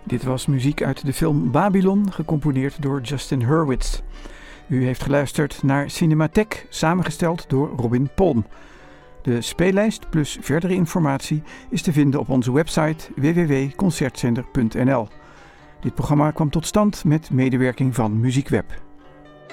Dit was muziek uit de film Babylon, gecomponeerd door Justin Hurwitz. U heeft geluisterd naar Cinematheek, samengesteld door Robin Palm. De speellijst plus verdere informatie is te vinden op onze website www.concertzender.nl. Dit programma kwam tot stand met medewerking van Muziekweb.